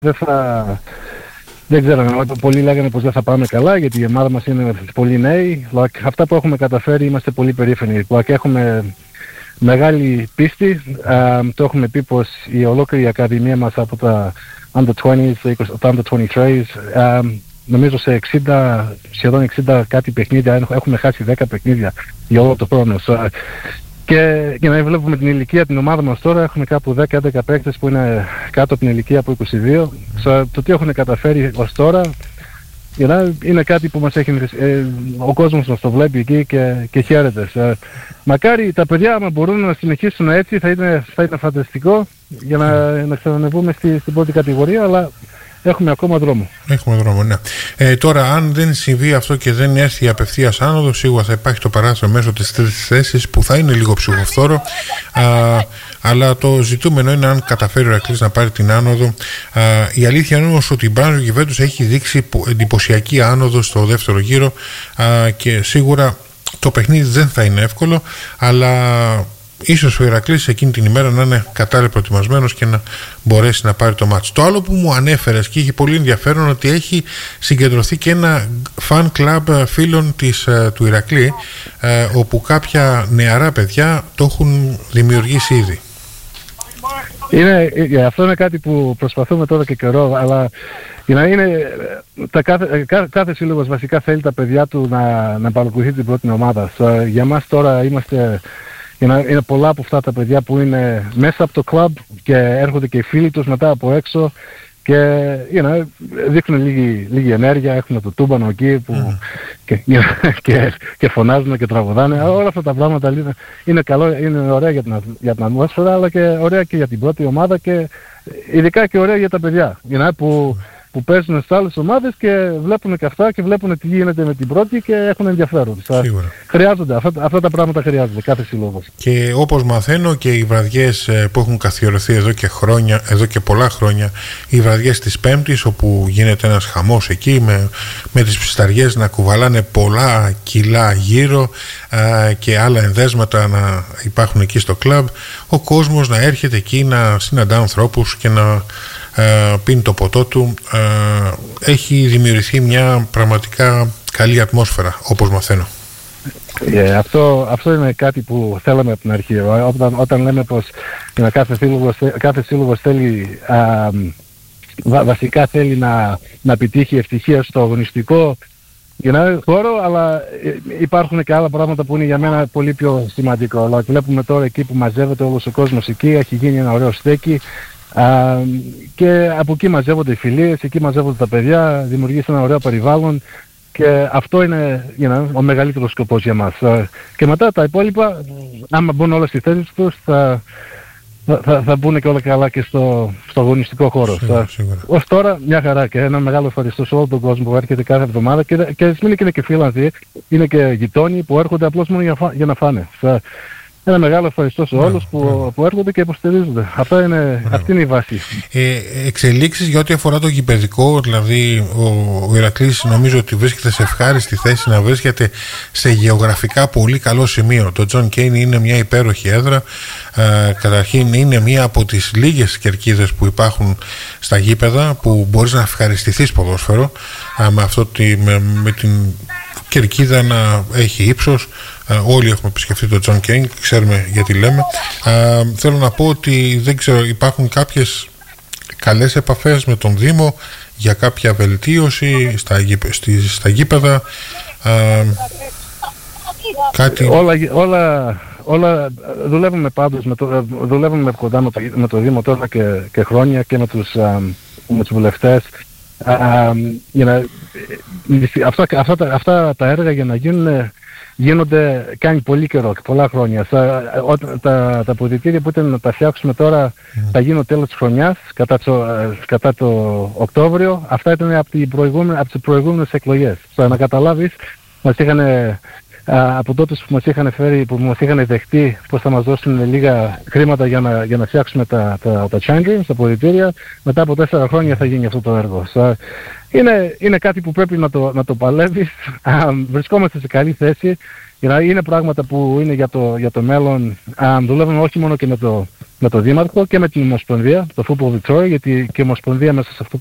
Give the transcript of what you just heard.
δεν ξέρω, πολλοί λέγανε πως δεν θα πάμε καλά γιατί η ομάδα μας είναι πολύ νέοι. Αυτά που έχουμε καταφέρει είμαστε πολύ περήφανοι. Έχουμε μεγάλη πίστη. Το έχουμε πει πως η ολόκληρη ακαδημία μας από τα Under-20s, τα Under-23s, νομίζω σε 60, σχεδόν 60 κάτι παιχνίδια, έχουμε χάσει 10 παιχνίδια για όλο το χρόνο. Και για να βλέπουμε την ηλικία την ομάδα μας τώρα, έχουμε κάπου 10-11 παίκτες που είναι κάτω από την ηλικία από 22. Το τι έχουν καταφέρει ως τώρα είναι κάτι που μας έχει, ο κόσμος μας το βλέπει εκεί και χαίρεται. Μακάρι τα παιδιά άμα μπορούν να συνεχίσουν έτσι θα είναι φανταστικό για να ξανανεβούμε στην πρώτη κατηγορία, αλλά έχουμε ακόμα δρόμο. Έχουμε δρόμο, ναι. Τώρα, αν δεν συμβεί αυτό και δεν έρθει η απευθείας άνοδο, σίγουρα θα υπάρχει το παράθυρο μέσω της τρίτης θέσης που θα είναι λίγο ψυχοφθόρο. Αλλά το ζητούμενο είναι αν καταφέρει ο Ηρακλής να πάρει την άνοδο. Η αλήθεια είναι όμως ότι η Μπράνζο Γιουβέντους έχει δείξει εντυπωσιακή άνοδο στο δεύτερο γύρο και σίγουρα το παιχνίδι δεν θα είναι εύκολο, αλλά ίσως ο Ηρακλής εκείνη την ημέρα να είναι κατάλληλα προετοιμασμένος και να μπορέσει να πάρει το μάτς. Το άλλο που μου ανέφερες και είχε πολύ ενδιαφέρον ότι έχει συγκεντρωθεί και ένα fan club φίλων του Ηρακλή, όπου κάποια νεαρά παιδιά το έχουν δημιουργήσει ήδη. Αυτό είναι κάτι που προσπαθούμε τώρα και καιρό, αλλά κάθε σύλλογος βασικά θέλει τα παιδιά του να παρακολουθεί την πρώτη ομάδα. Για μας τώρα είναι πολλά από αυτά τα παιδιά που είναι μέσα από το κλαμπ και έρχονται και οι φίλοι τους μετά από έξω και δείχνουν λίγη ενέργεια, έχουν το τούμπανο εκεί που και φωνάζουν και τραγουδάνε. Όλα αυτά τα πράγματα είναι καλό, είναι ωραία για την ατμόσφαιρα, αλλά και ωραία και για την πρώτη ομάδα και ειδικά και ωραία για τα παιδιά που παίζουν στις άλλες ομάδες και βλέπουν και αυτά και βλέπουν τι γίνεται με την πρώτη και έχουν ενδιαφέρον. Χρειάζονται, αυτά τα πράγματα χρειάζονται κάθε σύλλογος. Και όπως μαθαίνω και οι βραδιές που έχουν καθιερωθεί εδώ και πολλά χρόνια, οι βραδιές της Πέμπτης, όπου γίνεται ένας χαμός εκεί με τις ψισταριές να κουβαλάνε πολλά κιλά γύρω και άλλα ενδέσματα να υπάρχουν εκεί στο κλαμπ, ο κόσμος να έρχεται εκεί να συναντά ανθρώπους και να πίνει το ποτό του. Έχει δημιουργηθεί μια πραγματικά καλή ατμόσφαιρα, όπως μαθαίνω. Αυτό είναι κάτι που θέλαμε από την αρχή. Όταν λέμε πως κάθε σύλλογος θέλει βασικά θέλει να επιτύχει ευτυχία στο αγωνιστικό χώρο, αλλά υπάρχουν και άλλα πράγματα που είναι για μένα πολύ πιο σημαντικό. Αλλά βλέπουμε τώρα εκεί που μαζεύεται όλος ο κόσμος εκεί, έχει γίνει ένα ωραίο στέκι. Και από εκεί μαζεύονται οι φιλίες, εκεί μαζεύονται τα παιδιά, δημιουργήσει ένα ωραίο περιβάλλον και αυτό είναι ο μεγαλύτερος σκοπός για μας. Και μετά τα υπόλοιπα, άμα μπουν όλα στη θέση τους, θα μπουν και όλα καλά και στο αγωνιστικό χώρο. Ως τώρα μια χαρά και ένα μεγάλο ευχαριστώ σε όλο τον κόσμο που έρχεται κάθε εβδομάδα και είναι και φίλοι, είναι και γειτόνιοι που έρχονται απλώς μόνο για να φάνε. Ένα μεγάλο ευχαριστώ σε όλους που έρχονται και υποστηρίζονται. Αυτή είναι η βάση. Εξελίξεις για ό,τι αφορά το γηπεδικό, δηλαδή ο Ηρακλής νομίζω ότι βρίσκεται σε ευχάριστη θέση να βρίσκεται σε γεωγραφικά πολύ καλό σημείο. Το John Cain είναι μια υπέροχη έδρα. Καταρχήν είναι μια από τις λίγες κερκίδες που υπάρχουν στα γήπεδα που μπορείς να ευχαριστηθείς ποδόσφαιρο με την κερκίδα να έχει ύψος. Όλοι έχουμε επισκεφτεί το John Cain, ξέρουμε γιατί λέμε. Θέλω να πω ότι δεν ξέρω, υπάρχουν κάποιες καλές επαφές με τον Δήμο για κάποια βελτίωση στα γήπεδα. Κάτι... Όλα δουλεύουμε πάντως δουλεύουμε κοντά με το Δήμο τώρα και χρόνια και με τους βουλευτές. Αυτά τα έργα για να γίνονται κάνει πολύ καιρό και πολλά χρόνια. Τα αποδυτήρια που ήταν να τα φτιάξουμε τώρα θα γίνουν τέλος της χρονιάς, κατά το Οκτώβριο. Αυτά ήταν από τις προηγούμενες εκλογές. Να καταλάβεις, μας είχαν από τότε που μας είχαν φέρει, που μας είχαν δεχτεί πως θα μας δώσουν λίγα χρήματα για να φτιάξουμε τα change τα αποδυτήρια, μετά από 4 χρόνια θα γίνει αυτό το έργο. Είναι κάτι που πρέπει να το παλεύεις. Βρισκόμαστε σε καλή θέση. Είναι πράγματα που είναι για το μέλλον. Δουλεύουμε όχι μόνο και με τον Δήμαρχο και με την Ομοσπονδία, το Football Victoria, γιατί και η Ομοσπονδία μέσα σε αυτό